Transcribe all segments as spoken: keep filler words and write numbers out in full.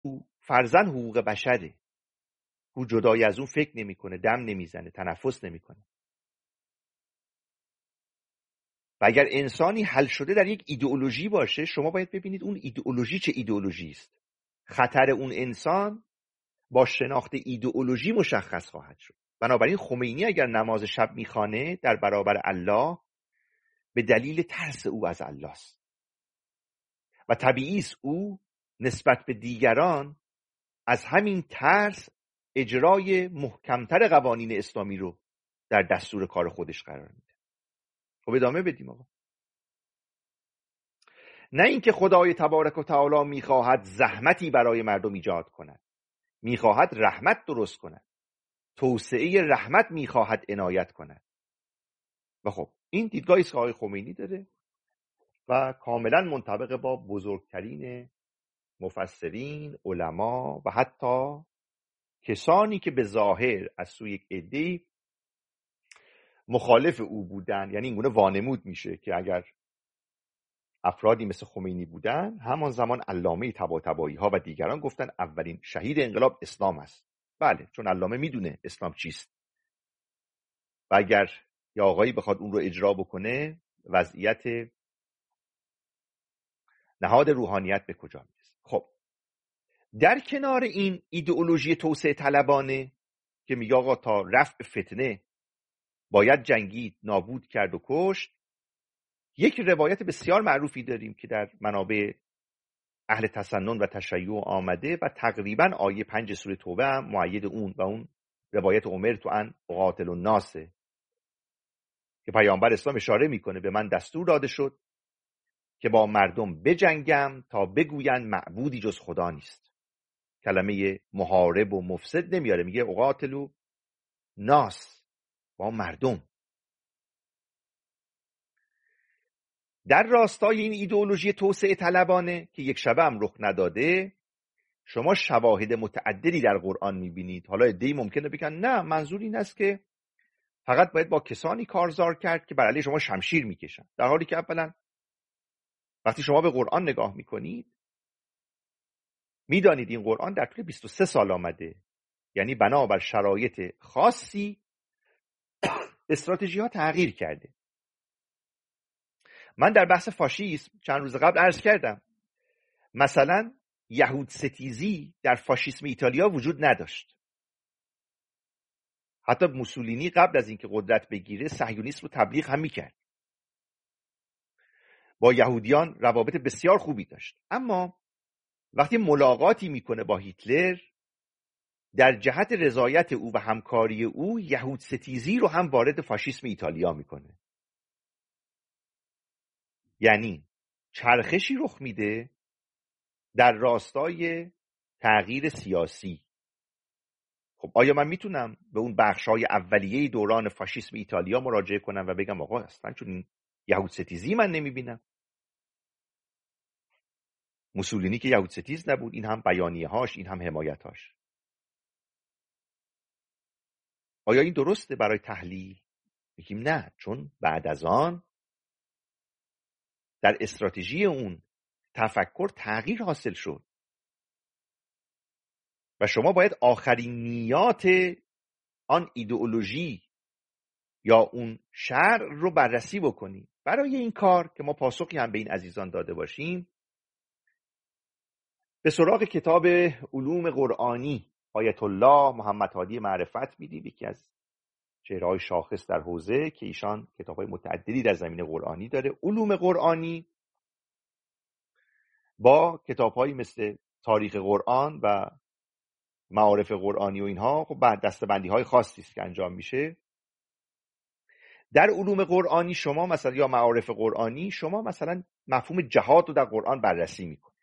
او فرضاً حقوق بشره. او جدای از اون فکر نمیکنه، دم نمیزنه، تنفس نمیکنه. و اگر انسانی حل شده در یک ایدئولوژی باشه، شما باید ببینید اون ایدئولوژی چه ایدئولوژی است. خطر اون انسان با شناخت ایدئولوژی مشخص خواهد شد. بنابراین خمینی اگر نماز شب میخوانه در برابر الله، به دلیل ترس او از الله است و طبیعی است او نسبت به دیگران از همین ترس اجرای محکمتر قوانین اسلامی رو در دستور کار خودش قرار میده. خب ادامه بدیم آقا. نه اینکه خدای تبارک و تعالی میخواهد زحمتی برای مردم ایجاد کند، میخواهد رحمت درست کند، توسعه رحمت میخواهد عنایت کند. و خب این دیدگاهی است که آقای خمینی داره و کاملا منطبق با بزرگترین مفسرین، علما و حتی کسانی که به ظاهر از سوی یک عده‌ای مخالف او بودن. یعنی اینگونه وانمود میشه که اگر افرادی مثل خمینی بودن، همان زمان علامه طباطبایی ها و دیگران گفتن اولین شهید انقلاب اسلام است. بله، چون علامه میدونه اسلام چیست و اگر یا آقایی بخواد اون رو اجرا بکنه، وضعیت نهاد روحانیت به کجا میرسه. خب در کنار این ایدئولوژی توسعه طلبانه که میگه آقا تا رفع فتنه باید جنگید، نابود کرد و کشت، یک روایت بسیار معروفی داریم که در منابع اهل تسنن و تشیع آمده و تقریبا آیه پنج سوره توبه هم مؤید اون و اون روایت امرت ان اقاتل الناس که پیامبر اسلام اشاره میکنه به من دستور داده شد که با مردم بجنگم تا بگویند معبودی جز خدا نیست. کلمه محارب و مفسد نمیاره، میگه اقاتلو ناس، با مردم. در راستای این ایدئولوژی توسعه طلبانه که یک شبه هم رخ نداده، شما شواهد متعددی در قرآن میبینید. حالا عده‌ای ممکنه بگن نه، منظور این است که فقط باید با کسانی کارزار کرد که بر علیه شما شمشیر میکشن، در حالی که اولا وقتی شما به قرآن نگاه میکنید میدانید این قرآن در طول بیست و سه سال آمده. یعنی بنابر شرایط خاصی استراتژی ها تغییر کرده. من در بحث فاشیسم چند روز قبل عرض کردم مثلا یهود ستیزی در فاشیسم ایتالیا وجود نداشت. حتی موسولینی قبل از اینکه قدرت بگیره صهیونیسم رو تبلیغ هم میکرد، با یهودیان روابط بسیار خوبی داشت. اما وقتی ملاقاتی میکنه با هیتلر، در جهت رضایت او و همکاری او یهود ستیزی رو هم وارد فاشیسم ایتالیا میکنه. یعنی چرخشی رخ میده در راستای تغییر سیاسی. خب آیا من میتونم به اون بخشای اولیه دوران فاشیسم ایتالیا مراجعه کنم و بگم آقا اصلا چون یهود ستیزی من نمیبینم؟ موسولینی که یهود ستیز نبود، این هم بیانیه هاش، این هم حمایت هاش. آیا این درسته برای تحلیل؟ میگیم نه، چون بعد از آن در استراتژی اون تفکر تغییر حاصل شد و شما باید آخرین نیات آن ایدئولوژی یا اون شرع رو بررسی بکنید. برای این کار که ما پاسخی هم به این عزیزان داده باشیم، به سراغ کتاب علوم قرآنی آیت الله محمد هادی معرفت میدیم، یکی از چهره‌های شاخص در حوزه که ایشان کتاب‌های متعددی در زمینه قرآنی داره. علوم قرآنی با کتاب‌هایی مثل تاریخ قرآن و معارف قرآنی و اینها خب بعد دسته‌بندی‌های خاصی است که انجام میشه. در علوم قرآنی شما مثلا یا معارف قرآنی شما مثلا مفهوم جهاد رو در قرآن بررسی میکنید،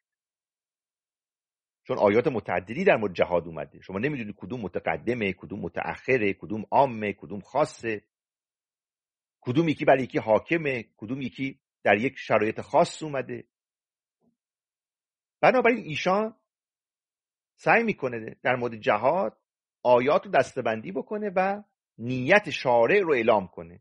چون آیات متعددی در مورد جهاد اومده. شما نمیدونید کدوم متقدمه، کدوم متأخره، کدوم عامه، کدوم خاصه، کدوم یکی برای یکی حاکمه، کدوم یکی در یک شرایط خاص اومده. بنابراین ایشان سعی میکنه در مورد جهاد آیات رو دسته‌بندی بکنه و نیت شارع رو اعلام کنه.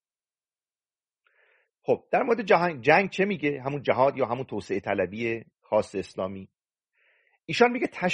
خب در مورد جنگ, جنگ چه میگه؟ همون جهاد یا همون توسعه طلبی خاص اسلامی. ایشان میگه